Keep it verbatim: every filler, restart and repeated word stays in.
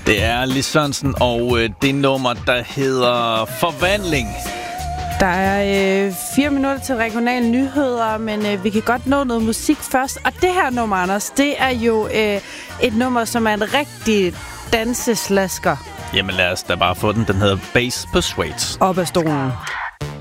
Det er Lis Sørensen og øh, det nummer, der hedder Forvandling. Der er øh, fire minutter til regionale nyheder, men øh, vi kan godt nå noget musik først. Og det her nummer, Anders, det er jo øh, et nummer, som er en rigtig danseslasker. Jamen lad os da bare få den. Den hedder Bass Persuades. Op ad stolen.